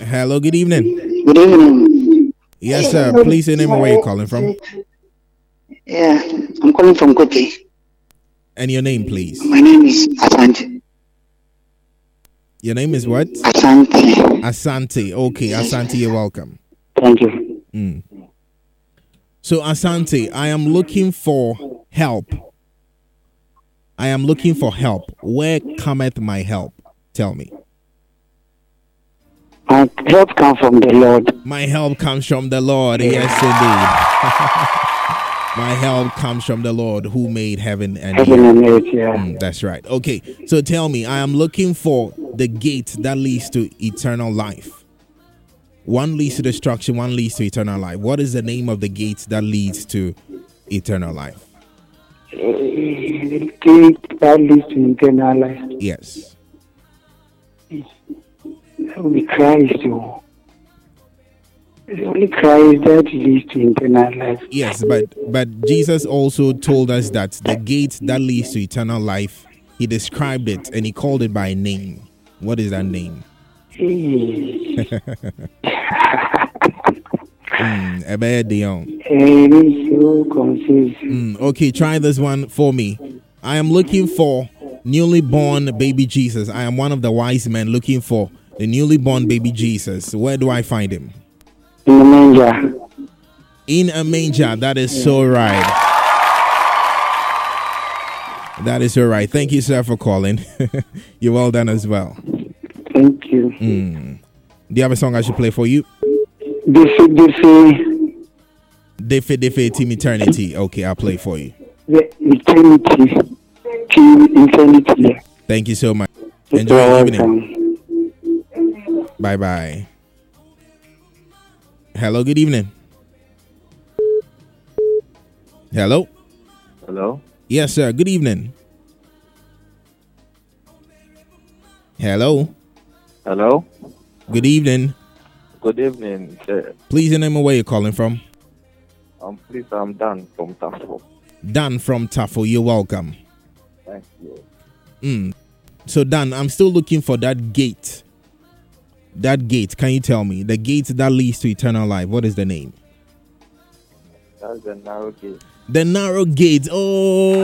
Hello, good evening. Good evening. Yes, sir. Please say name and where you're calling from. Yeah, I'm calling from Koke. And your name, please. My name is Asante. Your name is what? Asante. Asante. Okay, Asante, you're welcome. Thank you. So, Asante, I am looking for help. I am looking for help. Where cometh my help? Tell me. My help comes from the Lord. My help comes from the Lord. Yes, indeed. My help comes from the Lord who made heaven and earth. Yeah. That's right. Okay, so tell me, I am looking for the gate that leads to eternal life. One leads to destruction, one leads to eternal life. What is the name of the gate that leads to eternal life? The gate that leads to eternal life. Yes. That will be Christ. It's only Christ that leads to eternal life. Yes, but Jesus also told us that the gate that leads to eternal life, he described it and he called it by a name. What is that name? Okay, try this one for me. I am looking for newly born baby Jesus. I am one of the wise men looking for the newly born baby Jesus. Where do I find him? In a manger. In a manger. That is so right. That is so right. Thank you, sir, for calling. You're well done as well. Thank you. Do you have a song I should play for you? Diffie, Team Eternity. Okay, I'll play for you. Eternity. Team Eternity. Thank you so much. Enjoy your evening. Bye-bye. Hello, good evening. Hello? Hello? Yes, sir. Good evening. Hello? Hello? Good evening. Good evening, sir. Please name where you're calling from. Please, I'm Dan from Tafo. Dan from Tafo, you're welcome. Thank you. So, Dan, I'm still looking for that gate. That gate, can you tell me? The gate that leads to eternal life. What is the name? That's the narrow gate. The narrow gate. Oh,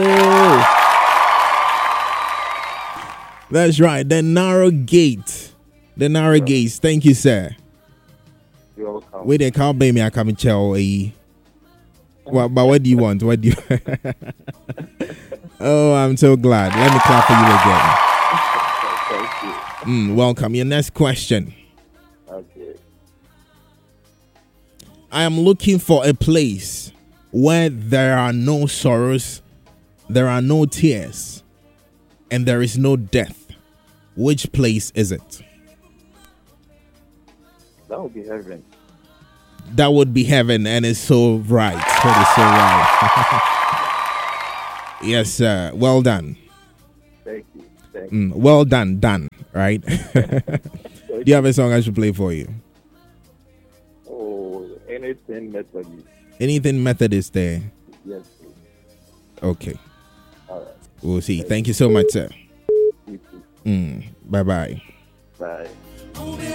that's right. The narrow gate. The narrow gates. Thank you, sir. You're welcome. Wait, they can't pay me. I come and tell you. But what do you want? What do you? Oh, I'm so glad. Let me clap for you again. Welcome. Your next question. Okay. I am looking for a place where there are no sorrows, there are no tears, and there is no death. Which place is it? That would be heaven. That would be heaven, and it's so right. That is so right. Yes, sir. Well done. Thank you. Thank you. Well done, done. Right? Do you have a song I should play for you? Oh, anything Methodist. Anything Methodist there? Yes, please. Okay. All right. We'll see. Thank you so much, sir. You too. Bye-bye. Bye.